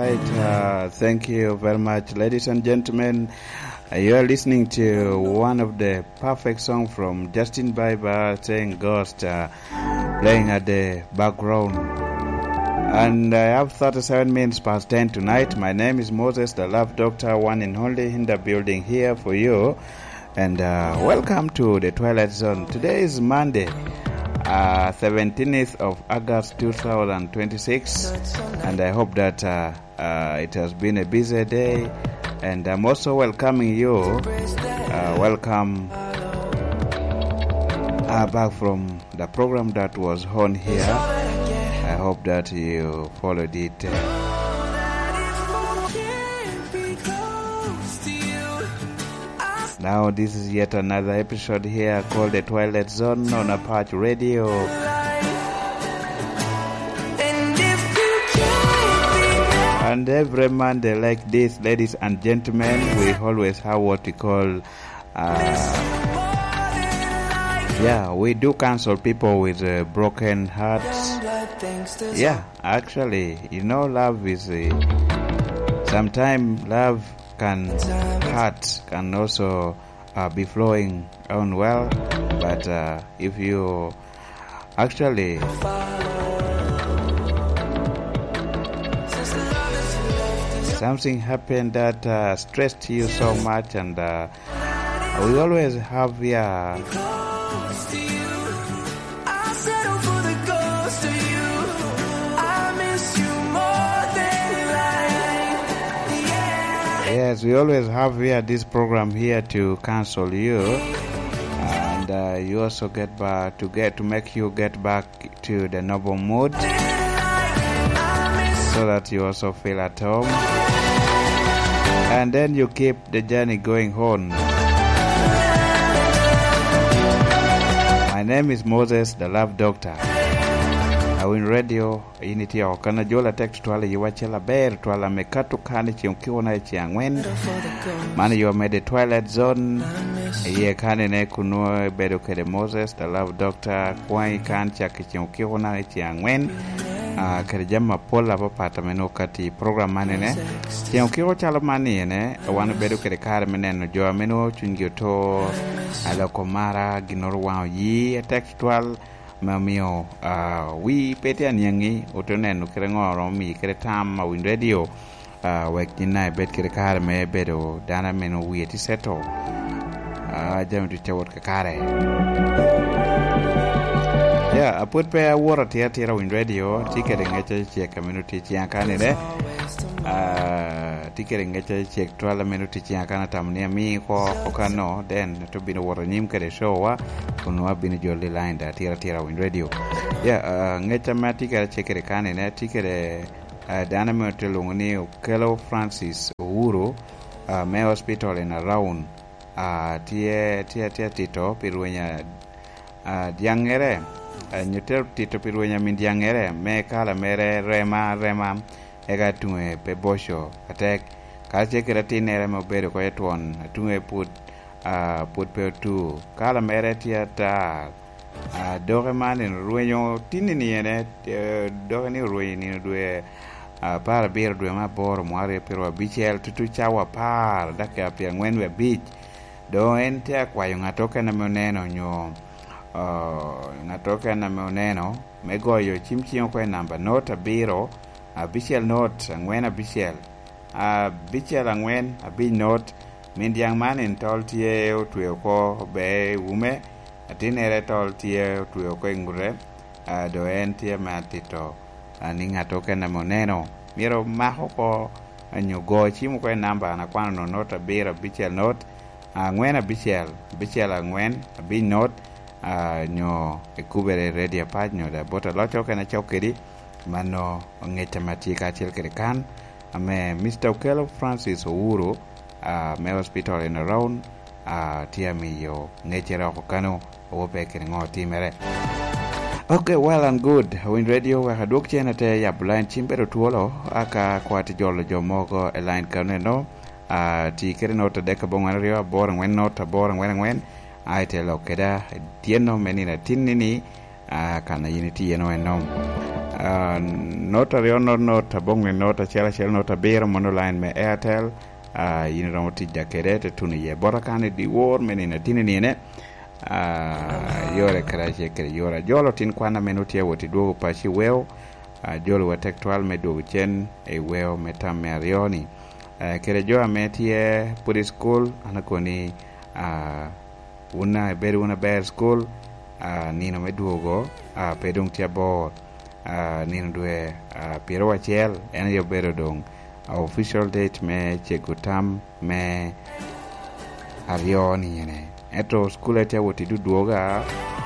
right. Thank you very much, ladies and gentlemen. You are listening to one of the perfect songs from Justin Bieber, saying Ghost, playing at the background. And I have 37 minutes past 10 tonight. My name is Moses, the Love Doctor, one and only in the building here for you. And welcome to the Twilight Zone. Today is Monday, 17th of August 2026. And I hope that it has been a busy day. And I'm also welcoming you. Welcome back from the program that was on here. I hope that you followed it. Now this is yet another episode here called The Twilight Zone on Apache Radio. And every Monday like this, ladies and gentlemen, we always have what we call we do counsel people with broken hearts. Yeah, actually, love is sometimes love can hurt, can also be flowing on well, but if you actually something happened that stressed you so much, and we always have Yes, we always have here this program here to counsel you, and you also get back to make you get back to the noble mood, so that you also feel at home, and then you keep the journey going on. My name is Moses, the Love Doctor. Awin radio initi okana jola text twala yiwachela ber twala mekatu kani chiunkiona chiangwen mani yo made Twilight Zone ye kane ne kuno bedo kede Moses the Love Doctor kwai kan chaki chiunkiona chiangwen kede jamma pola papata meno kati program manene chiunkio chala mani ne wan bedo kede kare meneno jo meno chungioto alokomara ginorwa yi textual Mamio, we pete anyangi, utonenu kerengoro mi keretam win radio, wakina bet kerekare me bedo, dana meno we eti seto, jam to tawot kakare. Yeah, I put pe water theater win radio, ticket and check community chiankane, ticket and check 12 minutes chiankana tamnia mi ko okano, then to be the water nim kere show. Kunwa bini jolly line da tira win radio. Yeah, ngeta matika chekere kane ne tikere dana me telungoni Kelo Francis Uhuru me hospital in around tie tito piruenya diangere nyotel tito piruenya min diangere me kala mere rema ega tuwe pe bosho atek ka chekere tinere mo bedo ko etwon tuwe put pe tu kala mere tiata dore man in ruenyo tinini ene dore ni rueni due para bir due ma bor moare pero bichel tutu chawa par daka pia ngwenwe beach do ente kwayo ngatoka na moneno nyo ngatoka na moneno megoyo chimchio kwa namba not biro bichel not ngwena bichel angwen abi not Mindiang man in toltie tueko be ume atinere toltie tueko ngure do entie matito ninga toke na moneno miro mahoko anyugo chimu kwa namba na kwano no nota bira bichel not ngwena bichel angwen bi not nyo ekubere ready apart nyo da bota locho kana chokedi mano ngeta matika chilkere kan ame Mr. Kelo Francis Uhuru me hospital in around tiami yo ngechera kokano ope kengo timere. Okay, well and good. Win radio wa haduk chena te ya blind chimbero tuolo aka kwati jolo jomogo a line kaneno ti kere nota deka bongario boring when nota boring when I tell okeda tieno menina tinini kana unity yeno enom nota riono nota bonge nota chela nota bero mono line me Airtel yin romo tijja kerete tuni ye borakane di wor menina tinini ne yore karaje kere yora jolo tin kwana menuti woti dogo pachi weo jolo wa tektual me dogo chen e weo metam me arioni kere jo ametie puri school anakoni una beri una bear school nino me duogo pedung tia bor nino due piero wachel en yo bero dong official date me chegutam me arioni yene eto school ete woti duoga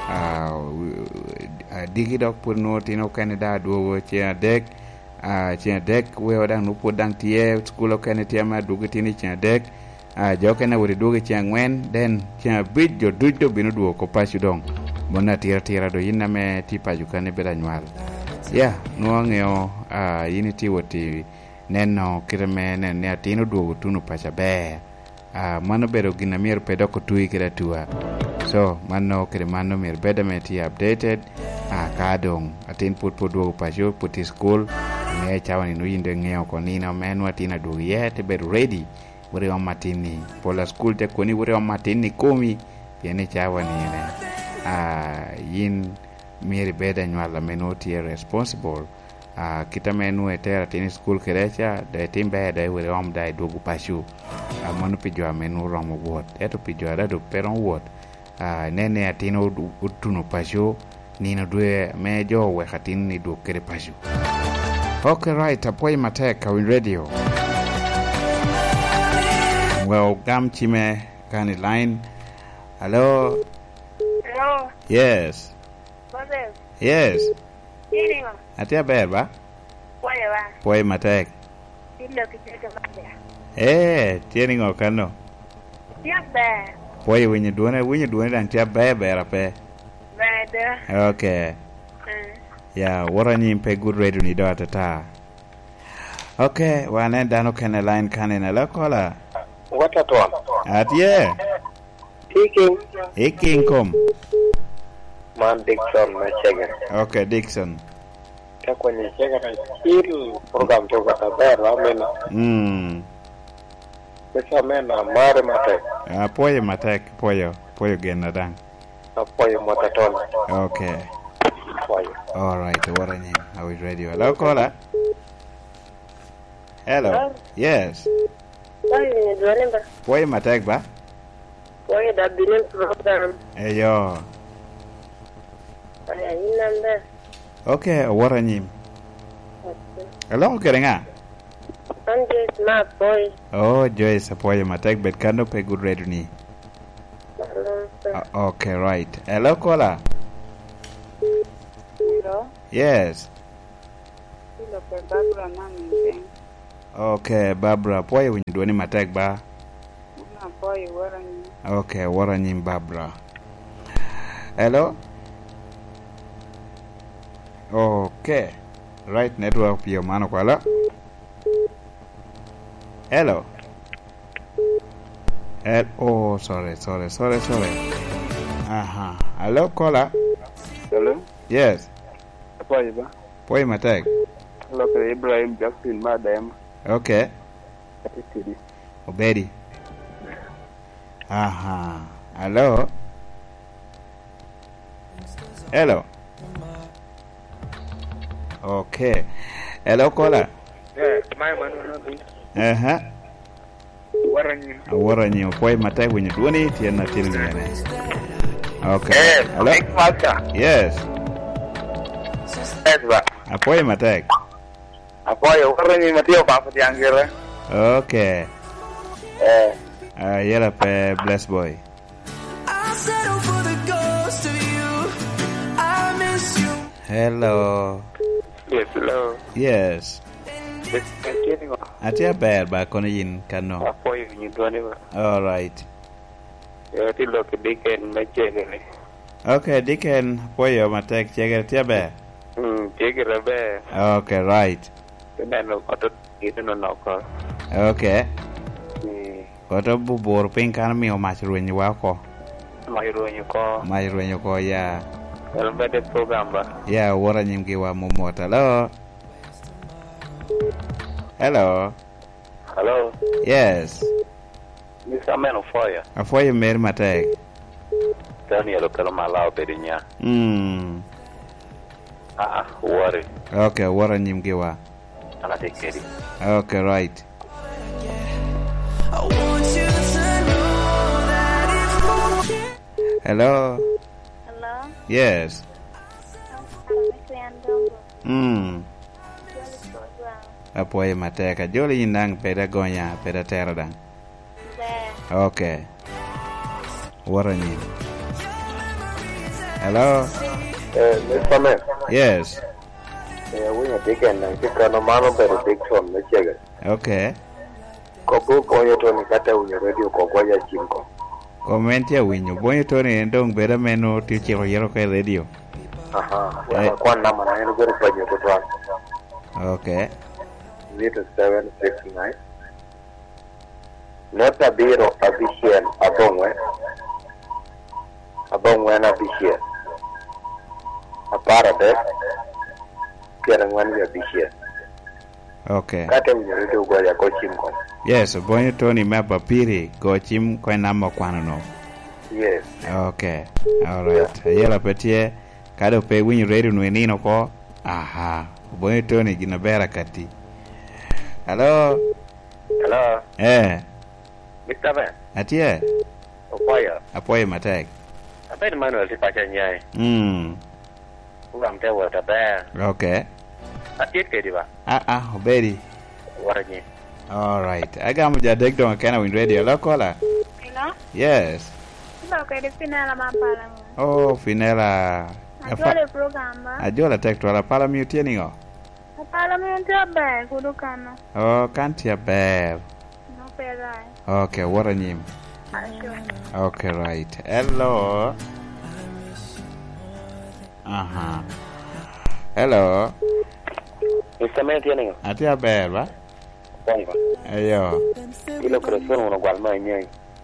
digi dok pur no tino Canada duogo chia dek we odang no podang tie school Canada ma dugo tini chia dek jo kena wori duogo chia ngwen den chia bid jo dujo bino duogo ko pasu dong mona tira do yinna me tipa jukane bela nywal no ngeo yini ti woti neno kireme ne atino duogo tunu pacha be mano bedo gina mier pedo ko tui kira tua so mano kire mano mier beda me ti updated kadong atin put duogo pacho puti school ne chawani no yinde ngeo ko nino men watina duogo yete bedo ready wore on matini pola school te koni wore on matini komi yene chawani ne yin mier beda nywala menoti responsible kita menu etera tini school kerecha de timbe de wore om dai duogo pacho manu pijo menu romo wot eto pijo ada do peron wot nene atino utuno pacho nino due mejo we khatin ni do kere pacho. Okay, right, apoy matek Kawin Radio. Well, gam chime kani line. Hello. Yes. Yes. Atia berba? Poy matek. Tieni ngokano. Poy winyi duone dan tia bera pe. Okay. Waranyi pe good radio ni do atata. Okay, wane dano kene line kane na lakola. What at all? Atie. Iking kom. Man Dixon Machagan. Okay, Dixon. Kwenye chega na hili program toka tabera amena. Pesa mena mare matek. Poyo matek, poyo gena dang. Poyo motatona. Okay. Poyo. All right, waranyi. Are we ready? Hello, caller. Hello. Yes. Poyo matek ba? Poyo da binin program. Eyo. Aya inanda. Okay, waranyi. Hello, kerenga. Joyce ma boy. Oh, Joyce poyo matek bet kando pe good radio ni. Okay, right. Hello, caller. Hello. Yes. Hello, Barbara mami. Okay, Barbara, poyo winduani matek ba? Na poyo waranyi. Okay, waranyi Barbara. Hello. Okay. Right network pio mano kwala. Hello. Oh, sorry. Hello, caller. Hello. Yes. Poyo ba? Poyo matek. Hello, Ibrahim Jackson madam. Okay. Atitidi. Obedi. Hello. Hello. Okay. Hello, caller. My man. Waranyi poy matek winyi duoni tiena ngene. Okay. Hello. Yes. Ba. Apoy matek. Apoyo waranyi matio pa patiangere. Okay. Yela pe bless boy. Hello. Yes, hello. Yes. Atia ber ba kono yin kano. Apoyo winyi duoni ba. All right. Tilo ke Dicken Machegere. Okay, Dicken poyo matek chegere tia ber. Chegere be. Okay, right. Neno koto ino noko. Okay. Koto bubor pin kan mi o machruenyi wako. Mairuenyo ko ya. Elmede program ba. Yeah, wara nyimgi wa mumot. Hello. Hello. Hello. Yes. Mr. Man of Fire. Afoye mer matek. Daniel Okelo Malao Bedinya. Worry. Okay, wara nyimgi wa. Ana take care. Okay, right. I want you to know that it's Hello. Hello? Yes. Apoye mateka. Joli yindang peda gonya peda teradang. Okay. Wara nyim. Hello. Mr. Man. Yes. We are taking and pick on a man of the big from the Jagger. Okay. Kopo Boyo Tony Kata when you radio Kokoya Chinko. Comment ya winyo. Boyo Tony ndong beda meno tichi wa yero kay radio. One number I am going to you to Okay. 0769. Not a biro Abishian Abongwe Abishian. A paradise. Getting one year Abishian. Okay. Kata when you radio Goya Coachimko. Yes, Boyo Tony mapa piri gochim kwa namo kwano no. Yes. Okay. All right. Yela petie kado pe winyo radio nwenino ko. Aha. Boyo Tony gina bera kati. Hello. Hello. Mr. Man. Atie. Opoya. Apoye matek. Aben Manuel Tipacha Nyai. Uram te wata bear. Okay. Atiet ke diba. Obedi. Waranyi. All right. Aga muja dek dong kana win radio la kola. Hello? Yes. Hello, kaya Finella Mampala. Oh, Finella. Ajole program ba? Ajola tek to la pala mi utieni ngo. Pala mi untia ba kudukana. Oh, kantia bear. No perai. Okay, waranyim. Asho. Okay, right. Hello. Hello. Mr. Man tiene. Atia bear ba? Ponga. Ayo. Ilo creación uno gualma Nyai.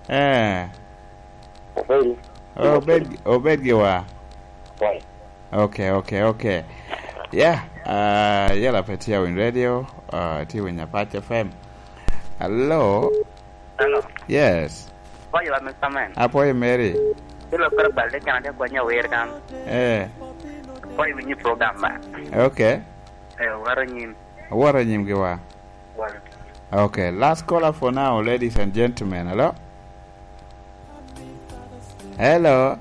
Ofeli. Obed giwa. Boy. Okay. Yeah. Yela petia win radio. Ti win Apache FM. Hello. Hello. Yes. Boy, you are Mr. Man. Apoye Mary. Ilo kera balde kana dia kwanya wer kan. Boy, winyi program ba. Okay. Waranyi. Giwa. Okay, last caller for now, ladies and gentlemen. Hello.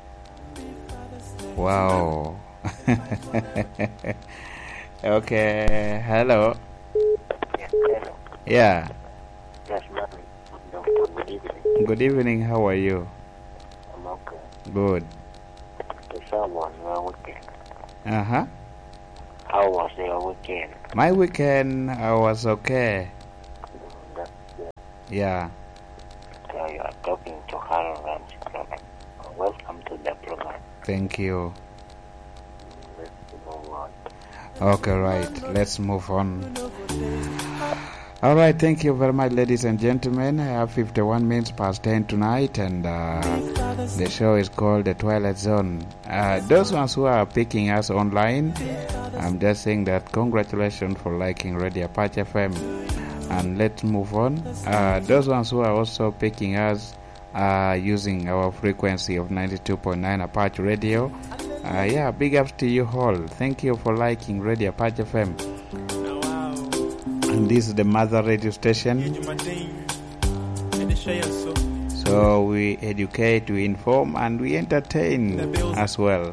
Wow. Okay, hello. Yeah. Yes, ma'am. Good evening. Good evening, how are you? I'm okay. Good. How was your weekend? How was your weekend? My weekend, I was okay. Yeah. So you are talking to Harold Ramsey. Welcome to the program. Thank you. Let's move on. Okay, right. Let's move on. All right. Thank you very much, ladies and gentlemen. I have 51 minutes past 10 tonight, and the show is called The Twilight Zone. Those ones who are picking us online, I'm just saying that congratulations for liking Radio Apache FM. And let's move on. Those ones who are also picking us using our frequency of 92.9 Apache Radio. Big ups to you all. Thank you for liking Radio Apache FM. And this is the mother radio station. So we educate, we inform, and we entertain as well.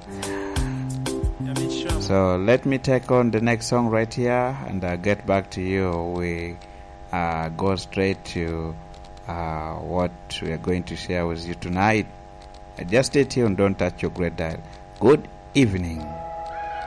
So let me take on the next song right here, and I'll get back to you. We go straight to what we are going to share with you tonight. Just stay tuned, don't touch your great dial. Good evening.